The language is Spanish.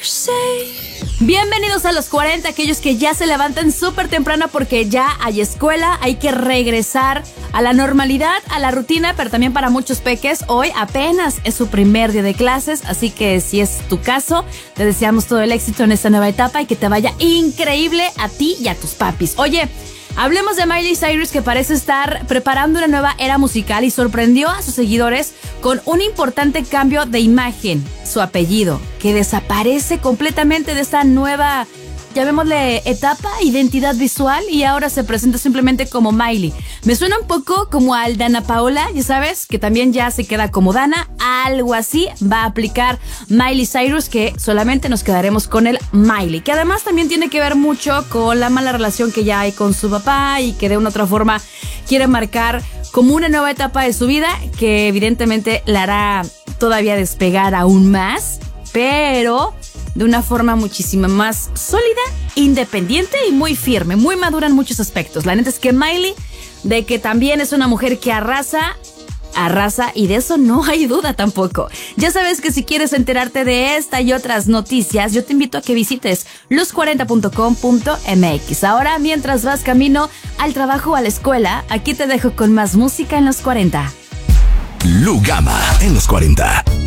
Bienvenidos a los 40, aquellos que ya se levantan súper temprano porque ya hay escuela, hay que regresar a la normalidad, a la rutina, pero también para muchos peques, hoy apenas es su primer día de clases, así que si es tu caso, te deseamos todo el éxito en esta nueva etapa y que te vaya increíble a ti y a tus papis. Oye, hablemos de Miley Cyrus, que parece estar preparando una nueva era musical y sorprendió a sus seguidores con un importante cambio de imagen, su apellido, que desaparece completamente de esta nueva, llamémosle etapa, identidad visual, y ahora se presenta simplemente como Miley. Me suena un poco como al Dana Paola, ya sabes, que también ya se queda como Dana, algo así va a aplicar Miley Cyrus, que solamente nos quedaremos con el Miley, que además también tiene que ver mucho con la mala relación que ya hay con su papá y que de una otra forma quiere marcar como una nueva etapa de su vida que evidentemente la hará todavía despegar aún más, pero de una forma muchísimo más sólida, independiente y muy firme, muy madura en muchos aspectos. La neta es que Miley, de que también es una mujer que arrasa, y de eso no hay duda tampoco. Ya sabes que si quieres enterarte de esta y otras noticias, yo te invito a que visites los40.com.mx. Ahora, mientras vas camino al trabajo o a la escuela, aquí te dejo con más música en los 40. Lugama en los 40.